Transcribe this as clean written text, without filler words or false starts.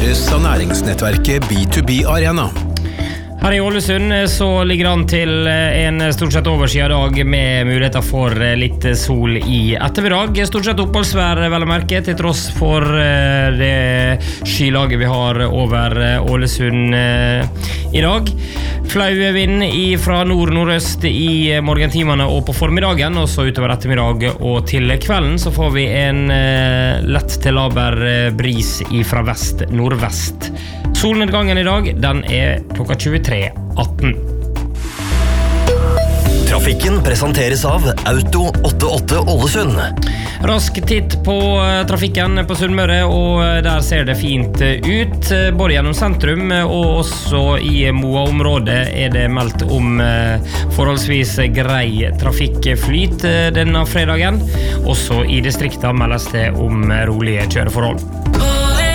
leveres av næringsnettverket B2B Arena. Her I Ålesund så ligger han til en stort sett overskyet dag med muligheter for litt sol I ettermiddag. Stort sett oppholdsvær vel å merke til tross for det skylaget vi har over Ålesund I dag. Flaue vind fra nord-nordøst I morgentimene og på formiddagen, og så utover ettermiddag og til kvelden så får vi en lett til laber bris fra vest-nordvest. Solnedgangen I dag, den klokka 23:18. Trafikken presenteres av Auto 88 Ålesund. Rask titt på trafikken på Sunnmøre, og der ser det fint ut, både gjennom sentrum og også I Moa-området det meldt om forholdsvis grei trafikkflyt denne fredagen. Også I distriktet meldes det om rolige kjøreforhold.